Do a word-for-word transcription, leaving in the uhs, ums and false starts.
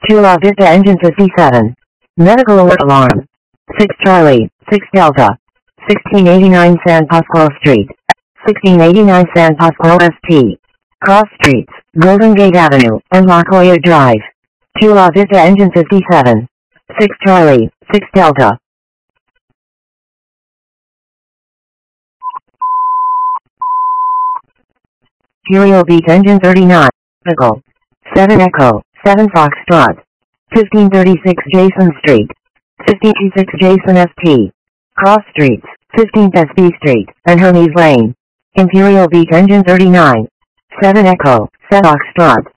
Chula Vista Engine fifty-seven. Medical alert alarm. six Charlie, six Delta. sixteen eighty-nine San Pasqual Street. sixteen eighty-nine San Pasqual S T. Cross Streets, Golden Gate Avenue, and La Jolla Drive. Chula Vista Engine fifty-seven. six Charlie, six Delta. Imperial Beach Engine thirty-nine. Medical. seven Echo, seven Foxtrot. fifteen thirty-six Jason Street. fifteen eighty-six Jason S T. Cross Streets, fifteenth S B Street, and Hermes Lane. Imperial Beach Engine thirty-nine. seven Echo, seven Foxtrot.